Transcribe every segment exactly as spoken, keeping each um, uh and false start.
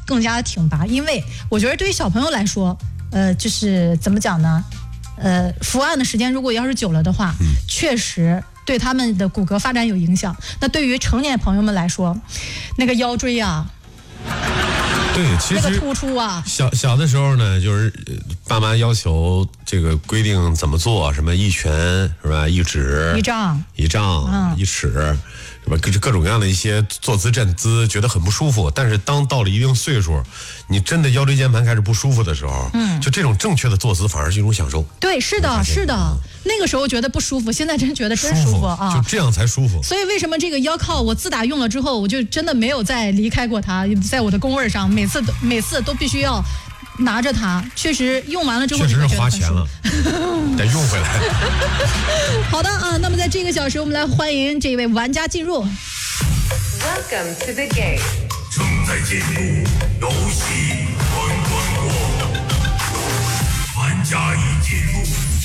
更加的挺拔，因为我觉得对于小朋友来说，呃，就是怎么讲呢？呃，伏案的时间如果要是久了的话，嗯、确实对他们的骨骼发展有影响。那对于成年朋友们来说，那个腰椎啊。 对，其实那个突出啊， 小小的时候呢，就是爸妈要求这个规定怎么做，什么一拳是吧，一指、 一丈、 一丈、嗯、一尺，是吧？各各种各样的一些坐姿站姿，觉得很不舒服。但是当到了一定岁数，你真的腰椎间盘开始不舒服的时候，嗯，就这种正确的坐姿反而是一种享受。 对，是的，是的。嗯，那个时候觉得不舒服，现在真觉得真舒服啊！ 就这样才舒服。 所以为什么这个腰靠我自打用了之后，我就真的没有再离开过它，在我的工位上，每次都每次都必须要拿着它。确实用完了之后， 确实是花钱了，得用回来。 好的啊，那么在这个小时，我们来欢迎这位玩家进入。 Welcome to the game。 正在进入游戏关关过，玩家已进入。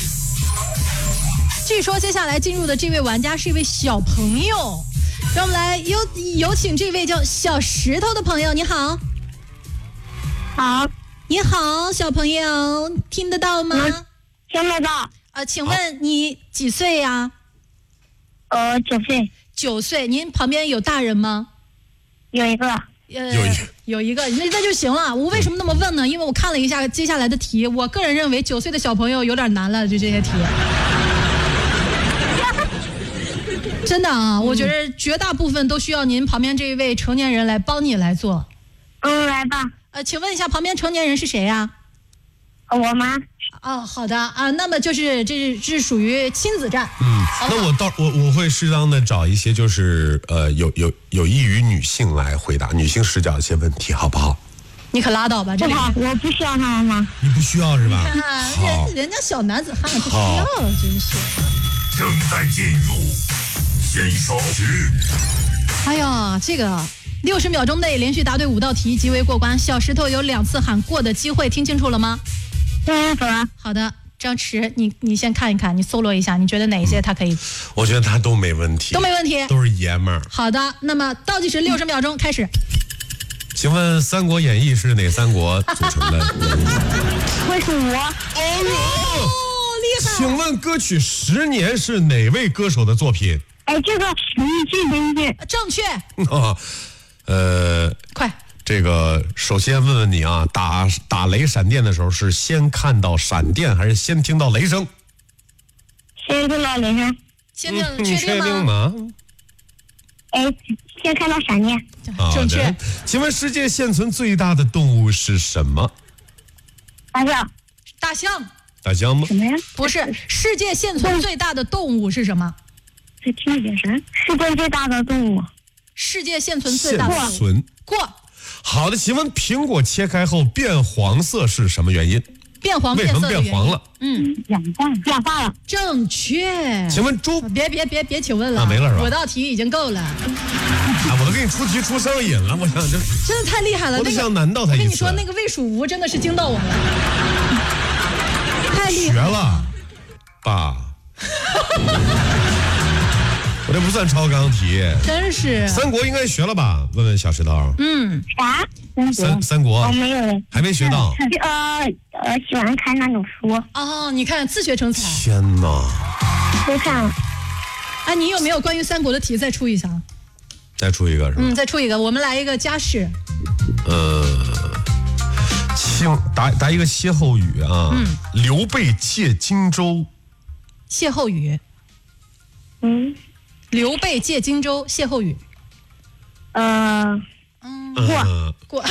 据说接下来进入的这位玩家是一位小朋友，让我们来有有请这位叫小石头的朋友。你好。 好。 你好，小朋友，听得到吗？ 嗯、听得到。 呃，请问你几岁呀？ 呃，九岁。 九岁，您旁边有大人吗？ 有一个。 呃， 有一有一个，那那就行了。我为什么那么问呢？因为我看了一下接下来的题，我个人认为九岁的小朋友有点难了，就这些题。真的啊，我觉得绝大部分都需要您旁边这一位成年人来帮你来做。 嗯，来吧。 呃，请问一下，旁边成年人是谁呀？ 我妈。 哦，好的啊，那么就是这是这是属于亲子战。 嗯，那我到我我会适当的找一些就是呃有有有益于女性来回答女性视角的一些问题，好不好？ 你可拉倒吧，这不好，我不需要他吗？ 你不需要是吧？ 好，人人家小男子汉不需要，真是。 正在进入先手局。 哎呀，这个六十秒钟内连续答对五道题即为过关。小石头有两次喊过的机会，听清楚了吗？ 听清楚了。 好的，张弛，你你先看一看，你搜罗一下，你觉得哪一些他可以？ 我觉得他都没问题， 都没问题， 都是爷们儿。 好的，那么倒计时六十秒钟开始。 请问《三国演义》是哪三国组成的？ 会是我。 哦，厉害！ 请问歌曲《十年》是哪位歌手的作品？ 哎，这个一句一句正确。 啊，呃， 快。 这个首先问问你啊，打打雷闪电的时候是先看到闪电还是先听到雷声？ 先听到雷声。 先听， 嗯、 确定吗？ 定吗？ 哎，先看到闪电。 正确。 请问世界现存最大的动物是什么？ 大象。 大象。 大象吗？ 什么呀？ 不是，世界现存最大的动物是什么？ 再听一遍啥？世界最大的动物。 世界现存最大的动物。 现存。 过。 好的，请问苹果切开后变黄色是什么原因？ 变黄为什么变黄了？ 嗯， 氧化氧化了。 正确。 请问猪？ 别别别别，请问了， 啊，没了是吧？ 五道题已经够了。 啊，我都给你出题出上瘾了，我想这真的太厉害了。 我都想难到他一次。 我跟你说，那个魏蜀吴真的是惊到我了，太厉害了。学了，爸。我这不算超纲题， 真是。 三国应该学了吧？问问小石头。 嗯， 啥？ 三三国？ 我没有， 还没学到。 呃呃，喜欢看那种书。 哦，你看自学成才。 天哪！ 都看了。 哎，你有没有关于三国的题再出一下？ 再出一个是吧？ 嗯，再出一个，我们来一个家事。 呃，请答答一个歇后语啊。嗯。刘备借荆州。 歇后语。 嗯。 刘备借荆州，歇后语。 呃， 嗯， 过过。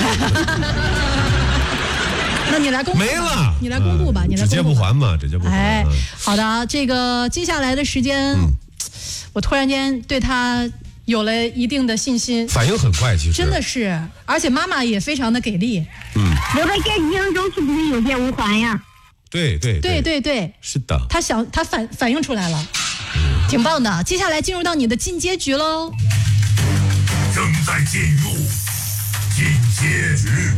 那你来公布。 没了， 你来公布吧，嗯、你来公布吧。 直接不还嘛，直接不还。 哎，好的，这个接下来的时间，嗯、我突然间对他有了一定的信心， 反应很快，其实真的是，而且妈妈也非常的给力。 嗯， 刘备借荆州是不是有变无还呀？ 对对对对对， 是的。 他想，他反反应出来了。挺棒的，接下来进入到你的进阶局喽。 正在进入进阶局。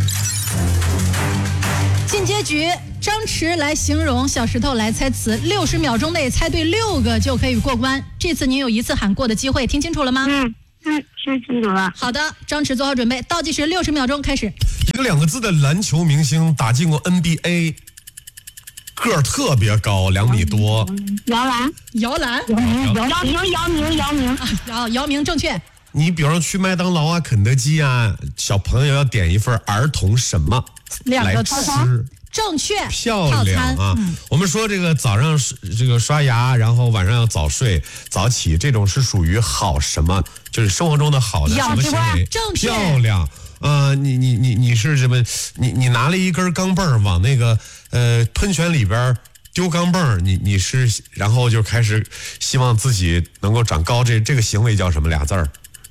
进阶局，张弛来形容，小石头来猜词，六十秒钟内猜对六个就可以过关。这次您有一次喊过的机会，听清楚了吗？ 嗯嗯， 是记住了。 好的，张弛做好准备，倒计时六十秒钟开始。 一个两个字的篮球明星，打进过 N B A， 个儿特别高，两米多。 摇篮， 摇篮， 姚明，姚明，姚明，姚明。 姚姚明正确。 你比方说去麦当劳啊、肯德基啊，小朋友要点一份儿童什么来两个字吃？ 正确， 漂亮啊！ 嗯、 我们说这个早上这个刷牙，然后晚上要早睡早起，这种是属于好什么？就是生活中的好的什么行为？ 正确， 漂亮。呃，你你你你是什么？你你拿了一根钢镚儿往那个呃喷泉里边丢钢镚儿，你你是然后就开始希望自己能够长高，这这个行为叫什么俩字儿？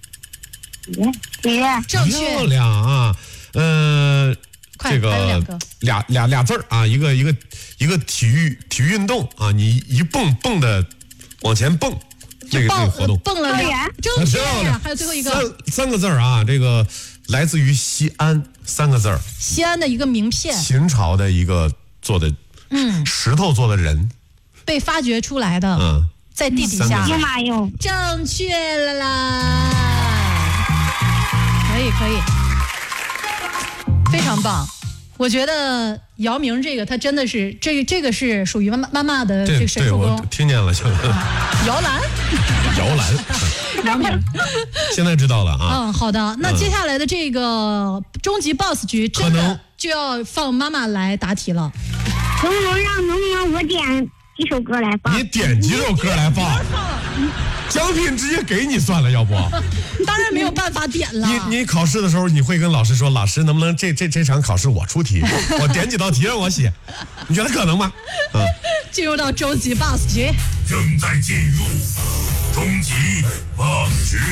体育， 正确， 漂亮啊！呃。这个俩俩俩字儿啊，一个一个一个体育体育运动啊，你一蹦蹦的往前蹦，那个那个活动蹦了两，正确。还有最后一个三三个字儿啊，这个来自于西安三个字儿， 西安的一个名片， 秦朝的一个做的，嗯，石头做的人被发掘出来的，嗯，在地底下。 兵马俑， 正确了啦，可以可以。非常棒，我觉得姚明这个他真的是这这个是属于妈妈妈的这个神助攻。 我听见了， 摇篮， 摇篮， 姚明， 现在知道了啊。 嗯，好的，那接下来的这个终极 boss 局真的就要放妈妈来答题了。 能不能让能不能我点几首歌来放？ 你点几首歌来放？奖品直接给你算了，要不？ 当然没有办法点了。 你你考试的时候，你会跟老师说：“老师，能不能这这这场考试我出题，我点几道题让我写？”你觉得可能吗？ 嗯。进入到终极 boss 局， 正在进入终极 boss 局。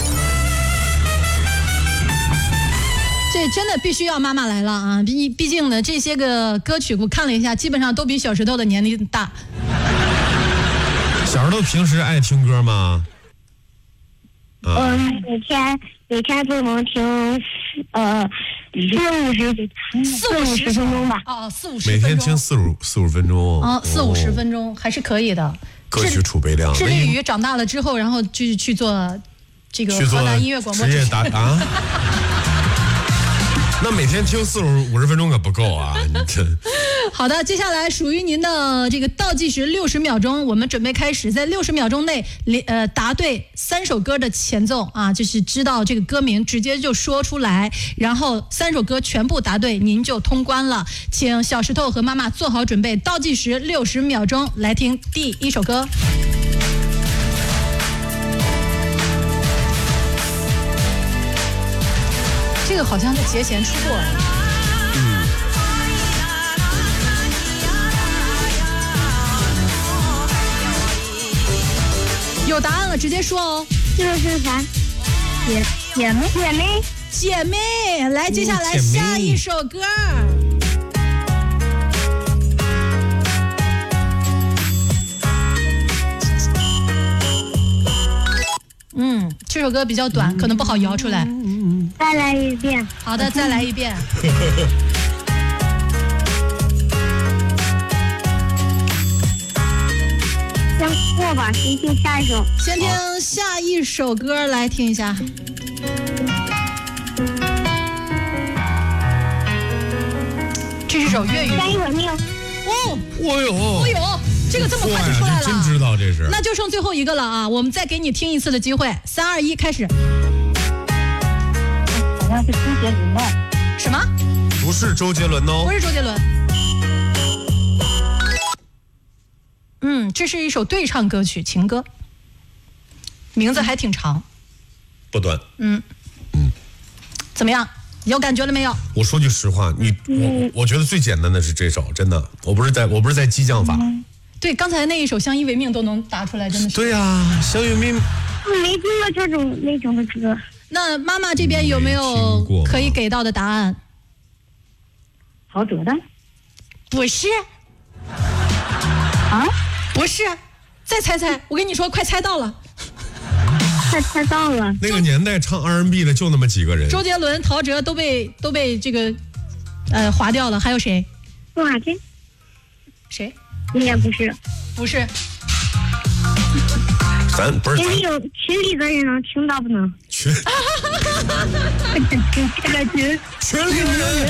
这真的必须要妈妈来了啊！毕毕竟呢，这些个歌曲我看了一下，基本上都比小石头的年龄大。 小石头平时爱听歌吗？ 嗯，呃、每天每天都能听呃四五十四五十分钟吧。 哦，四五十分钟。 每天听四五四五分钟。 哦，四五十分钟还是可以的。 歌曲储备量。 致力于长大了之后，然后就去做这个河南音乐广播职业打啊。那每天听四五五十分钟可不够啊！你这好的，接下来属于您的这个倒计时六十秒钟，我们准备开始，在六十秒钟内，呃，答对三首歌的前奏啊，就是知道这个歌名，直接就说出来，然后三首歌全部答对，您就通关了。请小石头和妈妈做好准备，倒计时六十秒钟，来听第一首歌。这个好像在节前出过。 嗯。 有答案了，直接说哦。 这个是啥？姐姐妹姐妹姐妹，来，接下来下一首歌。嗯，这首歌比较短，可能不好摇出来。 再来一遍。 好的，再来一遍。 先过吧，先听下一首。 先听下一首歌，来听一下。这是首粤语。 三一稳命。 哦， 哦呦， 哦呦。这个这么快就出来了， 真知道这是。 那就剩最后一个了啊！我们再给你听一次的机会，三二一，开始。 好像是周杰伦的。 什么？ 不是周杰伦哦。 不是周杰伦。嗯，这是一首对唱歌曲，情歌，名字还挺长。 不短。 嗯嗯，怎么样？有感觉了没有？ 我说句实话，你我我觉得最简单的是这首，真的，我不是在我不是在激将法。嗯对，刚才那一首《相依为命》都能答出来，真的是。 对呀、啊，相依为命。 我没听过这种类型的歌。 那妈妈这边有没有可以给到的答案？ 陶喆的？ 不是。 啊？ 不是。再猜猜，我跟你说，快猜到了。 快猜到了。 那个年代唱 R and B 的就那么几个人。 周杰伦、陶喆都被都被这个呃划掉了，还有谁？ 宋亚军。 谁？ 应该不是， 不是。 咱不是群里有群里的人能听到不能？ 群这个群群里有人。